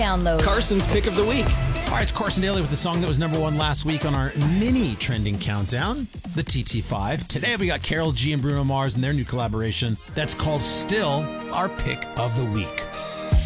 download. Carson's Pick of the Week. All right, it's Carson Daly with the song that was number one last week on our mini trending countdown, the TT5. Today we got Karol G and Bruno Mars and their new collaboration that's called Still, our Pick of the Week.